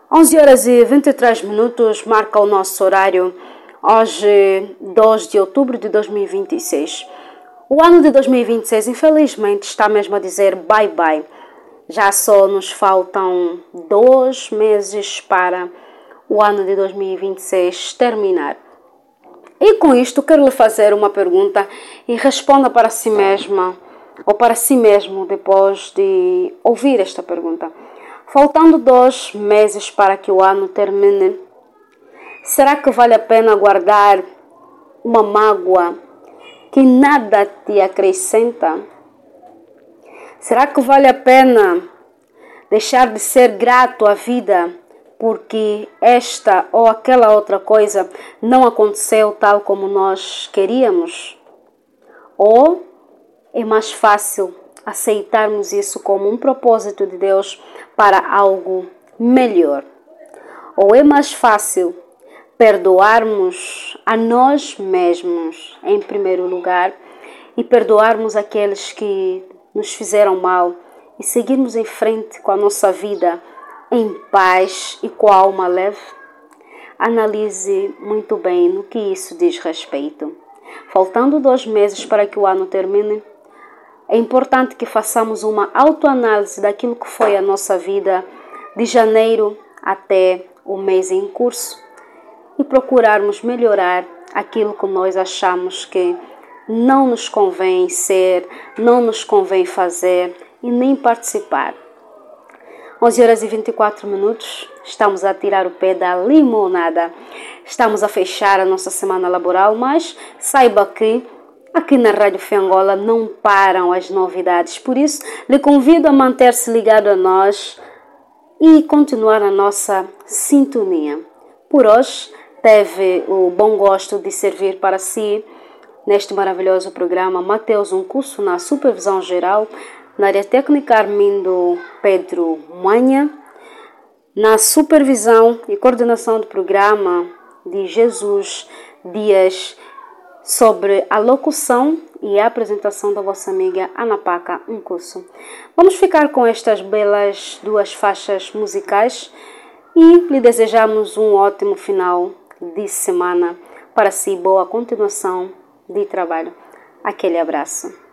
11 horas e 23 minutos marca o nosso horário, hoje 2 de outubro de 2026. O ano de 2026, infelizmente, está mesmo a dizer bye-bye. Já só nos faltam 2 meses para o ano de 2026 terminar. E com isto, quero lhe fazer uma pergunta e responda para si mesma ou para si mesmo depois de ouvir esta pergunta. Faltando 2 meses para que o ano termine, será que vale a pena guardar uma mágoa que nada te acrescenta? Será que vale a pena deixar de ser grato à vida porque esta ou aquela outra coisa não aconteceu tal como nós queríamos? Ou é mais fácil aceitarmos isso como um propósito de Deus para algo melhor? Ou é mais fácil perdoarmos a nós mesmos em primeiro lugar e perdoarmos aqueles que nos fizeram mal e seguirmos em frente com a nossa vida em paz e com a alma leve? Analise muito bem no que isso diz respeito. Faltando 2 meses para que o ano termine, é importante que façamos uma autoanálise daquilo que foi a nossa vida de janeiro até o mês em curso e procurarmos melhorar aquilo que nós achamos que não nos convém ser, não nos convém fazer e nem participar. 11 horas e 24 minutos, estamos a tirar o pé da limonada. Estamos a fechar a nossa semana laboral, mas saiba que aqui na Rádio Fé Angola não param as novidades. Por isso, lhe convido a manter-se ligado a nós e continuar a nossa sintonia. Por hoje, teve o bom gosto de servir para si, neste maravilhoso programa, Mateus, um curso na supervisão geral, na área técnica Armindo Pedro Manha, na supervisão e coordenação do programa de Jesus Dias, sobre a locução e a apresentação da vossa amiga Ana Paca, um curso. Vamos ficar com estas belas 2 faixas musicais e lhe desejamos um ótimo final de semana. Para si, boa continuação de trabalho. Aquele abraço.